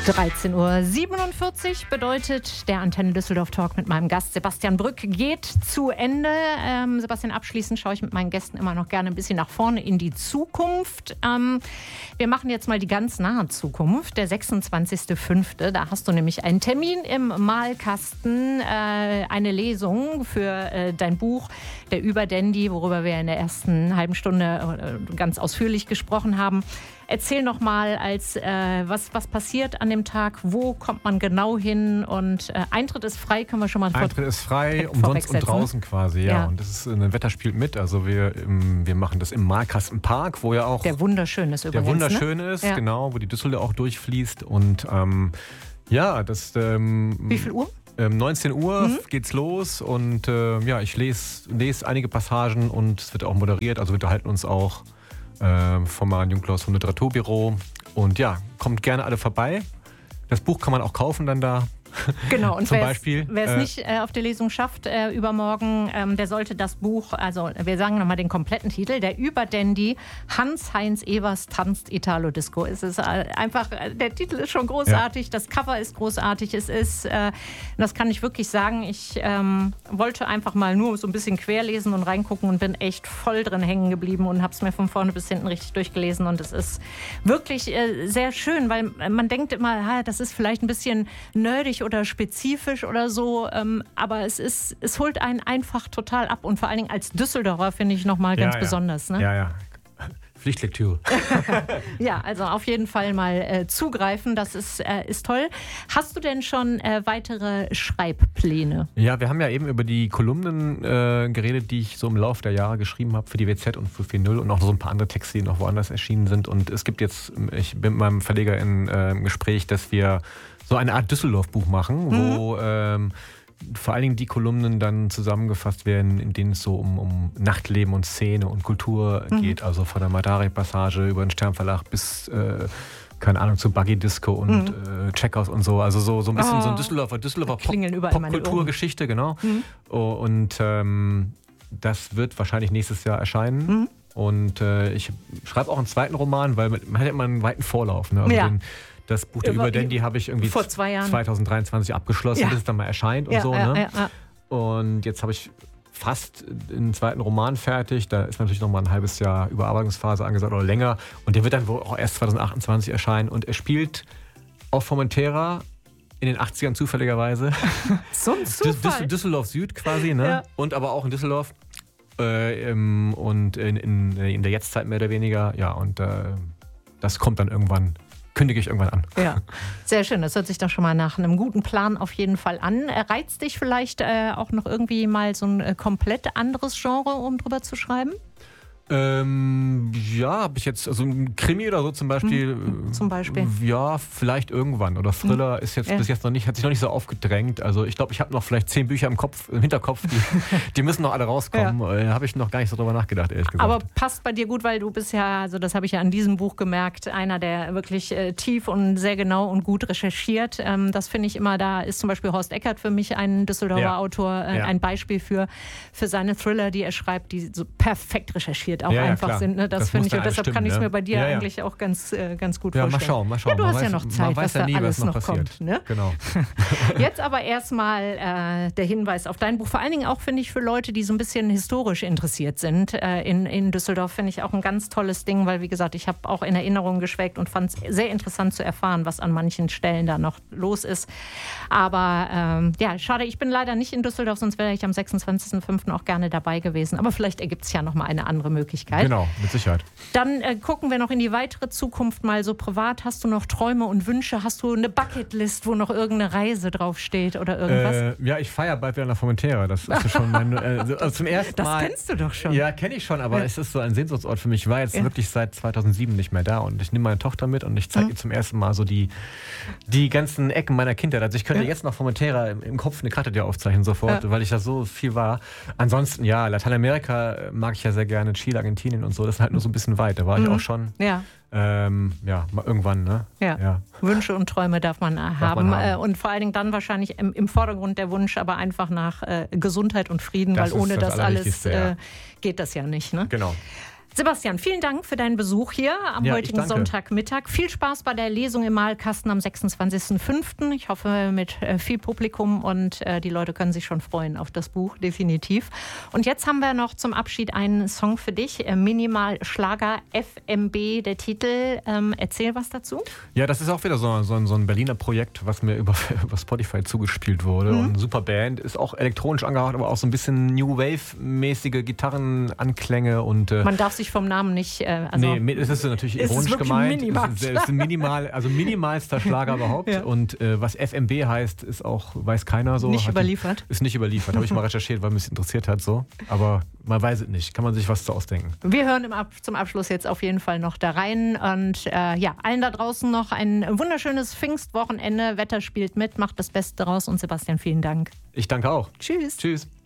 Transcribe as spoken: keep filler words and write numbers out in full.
dreizehn Uhr siebenundvierzig bedeutet, der Antenne Düsseldorf Talk mit meinem Gast Sebastian Brück geht zu Ende. Ähm, Sebastian, abschließend schaue ich mit meinen Gästen immer noch gerne ein bisschen nach vorne in die Zukunft. Ähm, wir machen jetzt mal die ganz nahe Zukunft, der sechsundzwanzigster fünfte Da hast du nämlich einen Termin im Malkasten, äh, eine Lesung für äh, dein Buch Der Überdandy, worüber wir in der ersten halben Stunde äh, ganz ausführlich gesprochen haben. Erzähl noch mal, als, äh, was, was passiert an dem Tag, wo kommt man genau hin und äh, Eintritt ist frei, können wir schon mal vor- Eintritt ist frei, umsonst und draußen quasi, ja. Ja. Und das ist, ein Wetter spielt mit, also wir, im, wir machen das im Malkastenpark, wo ja auch Der wunderschön ist übrigens. der wunderschön ne? ist, Ja. genau, wo die Düssel auch durchfließt und ähm, ja, das... Ähm, Wie viel Uhr? Ähm, neunzehn Uhr Mhm. geht's los und äh, ja, ich lese, lese einige Passagen und es wird auch moderiert, also wir unterhalten uns auch äh, vom Marian Junklaus vom Literaturbüro und ja, kommt gerne alle vorbei. Das Buch kann man auch kaufen dann da. Genau, und Zum wer Beispiel, es, wer es äh, nicht äh, auf der Lesung schafft, äh, übermorgen, ähm, der sollte das Buch, also wir sagen nochmal den kompletten Titel, Der Überdandy, Hans-Heinz Evers tanzt Italo-Disco. Es ist äh, einfach, äh, der Titel ist schon großartig, ja. Das Cover ist großartig, es ist, äh, das kann ich wirklich sagen, ich ähm, wollte einfach mal nur so ein bisschen querlesen und reingucken und bin echt voll drin hängen geblieben und habe es mir von vorne bis hinten richtig durchgelesen und es ist wirklich äh, sehr schön, weil man denkt immer, ha, das ist vielleicht ein bisschen nerdig oder spezifisch oder so, ähm, aber es ist, es holt einen einfach total ab und vor allen Dingen als Düsseldorfer finde ich nochmal ganz ja, ja. besonders. Ne? Ja, ja. Pflichtlektüre. Ja, also auf jeden Fall mal äh, zugreifen, das ist, äh, ist toll. Hast du denn schon äh, weitere Schreibpläne? Ja, wir haben ja eben über die Kolumnen äh, geredet, die ich so im Laufe der Jahre geschrieben habe für die W Z und für vier null und auch so ein paar andere Texte, die noch woanders erschienen sind. Und es gibt jetzt, ich bin mit meinem Verleger in, äh, im Gespräch, dass wir so eine Art Düsseldorf-Buch machen, mhm. wo ähm, vor allen Dingen die Kolumnen dann zusammengefasst werden, in denen es so um, um Nachtleben und Szene und Kultur mhm. geht. Also von der Madari-Passage über den Sternverlag bis, äh, keine Ahnung, zu Buggy Disco und mhm. äh, Checkhouse und so. Also so, so ein bisschen oh. so ein Düsseldorfer, Düsseldorfer Pop, Popkulturgeschichte, genau. Mhm. Oh, und ähm, das wird wahrscheinlich nächstes Jahr erscheinen. Mhm. Und äh, ich schreibe auch einen zweiten Roman, weil man hat immer einen weiten Vorlauf. Ne? Also ja. den, Das Buch Der Überdandy habe ich irgendwie vor zwei Jahren. zwanzig dreiundzwanzig abgeschlossen, ja. bis es dann mal erscheint und ja, so. Ja, ne? ja, ja. Und jetzt habe ich fast einen zweiten Roman fertig. Da ist natürlich noch mal ein halbes Jahr Überarbeitungsphase angesagt oder länger. Und der wird dann wohl auch erst zwanzig achtundzwanzig erscheinen. Und er spielt auf Formentera in den achtzigern zufälligerweise. So ein Zufall. Düsseldorf Süd quasi, ne? Ja. Und aber auch in Düsseldorf. Äh, im, und in, in, in der Jetztzeit mehr oder weniger. Ja, und äh, das kommt dann irgendwann. Kündige ich irgendwann an. Ja, sehr schön. Das hört sich doch schon mal nach einem guten Plan auf jeden Fall an. Reizt dich vielleicht äh, auch noch irgendwie mal so ein äh, komplett anderes Genre, um drüber zu schreiben? Ähm, ja, habe ich jetzt, also ein Krimi oder so zum Beispiel. Hm, zum Beispiel? Ja, vielleicht irgendwann. Oder Thriller hm. ist jetzt ja. bis jetzt noch nicht, hat sich noch nicht so aufgedrängt. Also ich glaube, ich habe noch vielleicht zehn Bücher im Kopf, im Hinterkopf, die, die müssen noch alle rauskommen. Ja. Da habe ich noch gar nicht so drüber nachgedacht, ehrlich gesagt. Aber passt bei dir gut, weil du bist ja, also das habe ich ja an diesem Buch gemerkt, einer, der wirklich äh, tief und sehr genau und gut recherchiert. Ähm, das finde ich immer, da ist zum Beispiel Horst Eckert für mich ein Düsseldorfer ja. Autor, äh, ja. ein Beispiel für, für seine Thriller, die er schreibt, die so perfekt recherchiert auch ja, einfach ja, sind. Ne? Das, das finde ich, und deshalb stimmen, kann ich es mir bei dir ja, ja. eigentlich auch ganz, äh, ganz gut ja, vorstellen. Mal schauen, mal schauen. Ja, du man hast weiß, ja noch Zeit, was da ja nie, alles was noch, noch kommt. Ne? Genau. Jetzt aber erstmal äh, der Hinweis auf dein Buch. Vor allen Dingen auch, finde ich, für Leute, die so ein bisschen historisch interessiert sind. Äh, in, in Düsseldorf finde ich auch ein ganz tolles Ding, weil, wie gesagt, ich habe auch in Erinnerungen geschwelgt und fand es sehr interessant zu erfahren, was an manchen Stellen da noch los ist. Aber ähm, ja, schade, ich bin leider nicht in Düsseldorf, sonst wäre ich am sechsundzwanzigsten fünften auch gerne dabei gewesen. Aber vielleicht ergibt es ja noch mal eine andere Möglichkeit. Genau, mit Sicherheit. Dann äh, gucken wir noch in die weitere Zukunft mal so privat. Hast du noch Träume und Wünsche? Hast du eine Bucketlist, wo noch irgendeine Reise draufsteht oder irgendwas? Äh, ja, ich feiere bald wieder nach Formentera. Das ist ja schon mein, äh, also zum ersten das Mal. Das kennst du doch schon. Ja, kenne ich schon, aber ja. es ist so ein Sehnsuchtsort für mich. Ich war jetzt ja. wirklich seit zweitausendsieben nicht mehr da und ich nehme meine Tochter mit und ich zeige mhm. ihr zum ersten Mal so die, die ganzen Ecken meiner Kindheit. Also ich könnte ja. jetzt noch Formentera im, im Kopf eine Karte dir aufzeichnen sofort, ja. weil ich da so viel war. Ansonsten, ja, Lateinamerika mag ich ja sehr gerne, Chile, Argentinien und so. Das ist halt nur so ein bisschen weit. Da war mhm. ich auch schon. Ja. Ähm, ja, mal irgendwann, ne? Ja. ja. Wünsche und Träume darf man, darf haben. man haben. Und vor allen Dingen dann wahrscheinlich im, im Vordergrund der Wunsch, aber einfach nach äh, Gesundheit und Frieden, das weil ohne das, das alles äh, geht das ja nicht, ne? Genau. Sebastian, vielen Dank für deinen Besuch hier am ja, heutigen Sonntagmittag. Viel Spaß bei der Lesung im Malkasten am sechsundzwanzigsten fünften Ich hoffe mit äh, viel Publikum und äh, die Leute können sich schon freuen auf das Buch, definitiv. Und jetzt haben wir noch zum Abschied einen Song für dich, äh, Minimal Schlager F M B, der Titel. Ähm, erzähl was dazu. Ja, das ist auch wieder so, so, so ein Berliner Projekt, was mir über, über Spotify zugespielt wurde. Mhm. Und super Band, ist auch elektronisch angehaucht, aber auch so ein bisschen New Wave-mäßige Gitarrenanklänge. Und, äh, Man darf sich vom Namen nicht... Äh, also nee, es ist natürlich ironisch ist gemeint. Minimal. Es ist, es ist minimal, also minimalster Schlager überhaupt. Ja. Und äh, was F M B heißt, ist auch, weiß keiner so. Nicht hat überliefert. Die, ist nicht überliefert, habe ich mal recherchiert, weil mich es interessiert hat. So. Aber man weiß es nicht, kann man sich was zu ausdenken. Wir hören im Ab- zum Abschluss jetzt auf jeden Fall noch da rein. Und äh, ja, allen da draußen noch ein wunderschönes Pfingstwochenende. Wetter spielt mit, macht das Beste draus. Und Sebastian, vielen Dank. Ich danke auch. Tschüss. Tschüss.